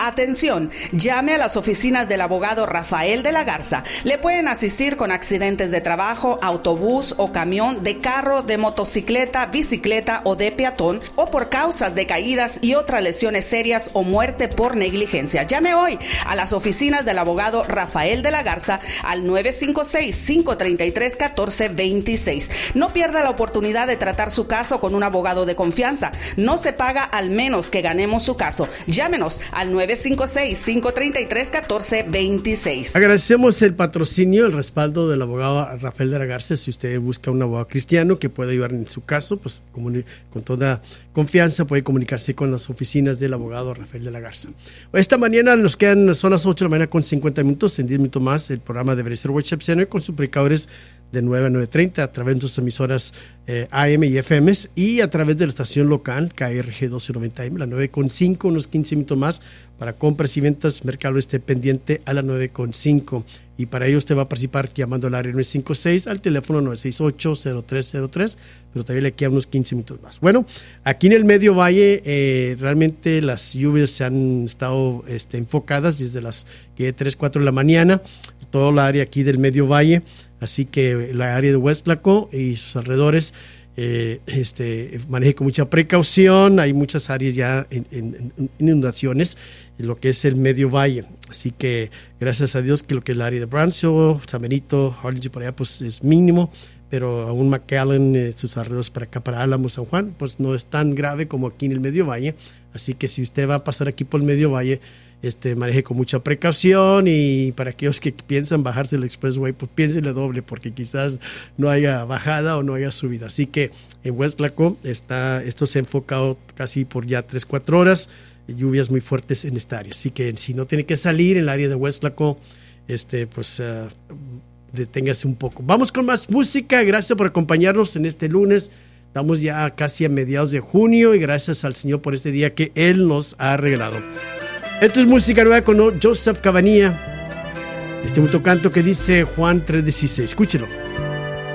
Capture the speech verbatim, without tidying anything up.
Atención, llame a las oficinas del abogado Rafael de la Garza. Le pueden asistir con accidentes de trabajo, autobús o camión, de carro, de motocicleta, bicicleta o de peatón, o por causas de caídas y otras lesiones serias o muerte por negligencia. Llame hoy a las oficinas del abogado Rafael de la Garza al nueve cinco seis, cinco tres tres, uno cuatro dos seis. No pierda la oportunidad de tratar su caso con un abogado de confianza. No se paga al menos que ganemos su caso. Llámenos al nueve cinco seis, cinco tres tres, uno cuatro dos seis. Agradecemos el patrocinio, el respaldo del abogado Rafael de la Garza. Si usted busca un abogado cristiano que pueda ayudar en su caso, pues con toda confianza puede comunicarse con las oficinas del abogado Rafael de la Garza. Esta mañana nos quedan, son las ocho de la mañana con cincuenta minutos, en diez minutos más el programa debería ser Worship Center con sus predicadores de nueve a nueve treinta a través de nuestras emisoras eh, A M y F M y a través de la estación local K R G doce noventa M, la nueve con cinco, unos quince minutos más para compras y ventas. Mercado esté pendiente a las nueve con cinco, y para ello usted va a participar llamando al área nueve cinco seis al teléfono nueve seis ocho, cero tres cero tres, pero también le quedan unos quince minutos más. Bueno, aquí en el Medio Valle eh, realmente las lluvias se han estado este, enfocadas desde las eh, tres, cuatro de la mañana, todo el área aquí del Medio Valle. Así que la área de Westlaco y sus alrededores eh, este, maneje con mucha precaución. Hay muchas áreas ya en, en, en inundaciones en lo que es el Medio Valle. Así que gracias a Dios que lo que es el área de Brownsville, San Benito, Harlingen por allá pues es mínimo, pero aún McAllen, eh, sus alrededores para acá, para Álamo, San Juan, pues no es tan grave como aquí en el Medio Valle. Así que si usted va a pasar aquí por el Medio Valle, Este, maneje con mucha precaución, y para aquellos que piensan bajarse el expressway, pues piénsenle doble porque quizás no haya bajada o no haya subida. Así que en Westlaco está, esto se ha enfocado casi por ya tres, cuatro horas, lluvias muy fuertes en esta área. Así que si no tiene que salir en el área de Westlaco, este, pues uh, deténgase un poco. Vamos con más música. Gracias por acompañarnos en este lunes. Estamos ya casi a mediados de junio y gracias al Señor por este día que Él nos ha regalado. Esto es música nueva con Joseph Cabanilla. Este último canto que dice Juan tres dieciséis. Escúchelo.